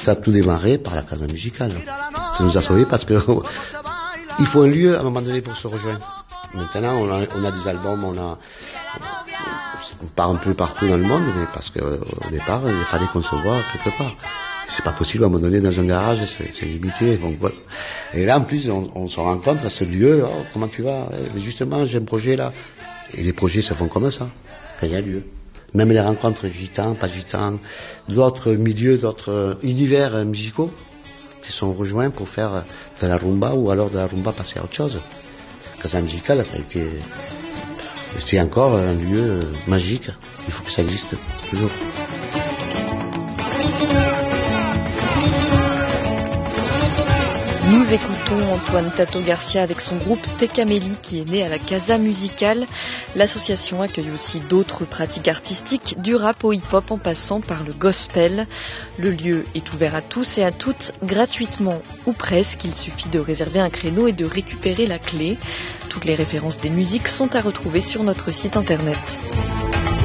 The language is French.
Ça a tout démarré par la Casa Musicale. Ça nous a sauvés parce que il faut un lieu à un moment donné pour se rejoindre. Maintenant, on a des albums, on part un peu partout dans le monde, mais parce qu'au départ, il fallait qu'on se voit quelque part. C'est pas possible à un moment donné dans un garage, c'est limité. Donc voilà. Et là, en plus, on se rencontre à ce lieu. Oh, comment tu vas? Mais justement, j'ai un projet là. Et les projets se font comme ça, quand il y a lieu. Même les rencontres gitans, pas gitans, d'autres milieux, d'autres univers musicaux qui sont rejoints pour faire de la rumba ou alors de la rumba passer à autre chose. Casa Musicale, c'est encore un lieu magique. Il faut que ça existe toujours. Nous écoutons Antoine Tato Garcia avec son groupe Tekameli qui est né à la Casa Musicale. L'association accueille aussi d'autres pratiques artistiques, du rap au hip-hop en passant par le gospel. Le lieu est ouvert à tous et à toutes, gratuitement ou presque. Il suffit de réserver un créneau et de récupérer la clé. Toutes les références des musiques sont à retrouver sur notre site internet.